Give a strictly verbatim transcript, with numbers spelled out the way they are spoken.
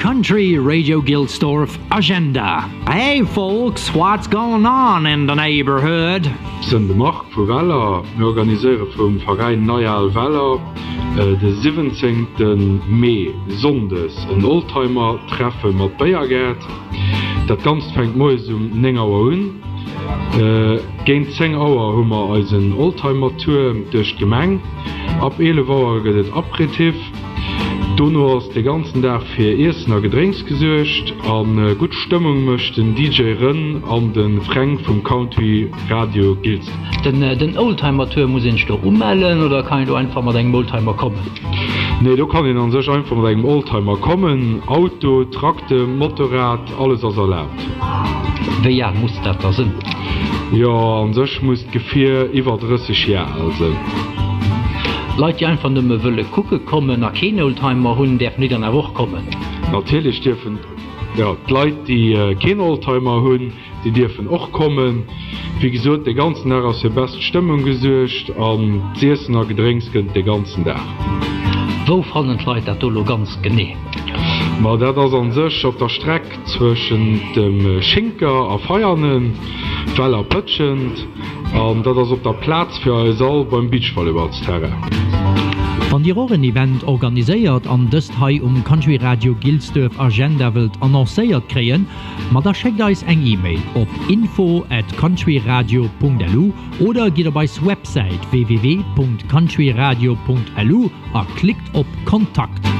Country Radio Gilsdorf agenda. Hey folks, what's going on in the neighborhood? Sind de Mark vu Weller organiseere vum Verein Neual Weller äh, de siebzehnten Mai Sondes en Oldtimer treffe mat Bayergert. Dat ganz fängt moes um neng Auer hun. Äh, Geint zehn Auer hummer als een Oldtimer Tour duch Gemeng. Ab elf Auer gët et Aperitif. Donno ass de ganzen Tag fir Eessener Gedrinks gesuercht, an äh, gut Stimmung mëcht den D J Rën an den Frank vum Country Radio Gilst. Den, äh, den Oldtimer-Tour muss ich doch ummelden oder kann du einfach mal den Oldtimer kommen? Nee, du kann ihn an sech einfach mit einem Oldtimer kommen, Auto, Trakte, Motorrad, alles as erlaubt. Wie ja muss das da sein? Ja, an sech muss gefir iwwer dreißig Jahre also. Leute, die einfach nur wollen gucken kommen, nach kein Oldtimer hun dürfen nicht an der Woche kommen. Natürlich dürfen ja, die Leute, die äh, kein Oldtimer haben, die dürfen auch kommen. Wie gesagt, den ganzen Tag aus der besten Stimmung gesucht, und die Essener Gedrinks den ganzen Tag. Wo fallen die Leute das da ganz genau? Ma dat ass an sech op der Streck zwischen dem Schinker a Feiernen, Weller pëtschend, an dat ass op der Platz fir eus all beim Beachvolleyballsterre. Van Dir auch ein Event organisiert an dëst hai um Country Radio Gilsdorf Agenda wilt annoncéiert kreen, ma da schickt eis eng E-Mail op info at countryradio punkt l u oder geht op eis Website w w w punkt countryradio punkt l u a klickt op Kontakt.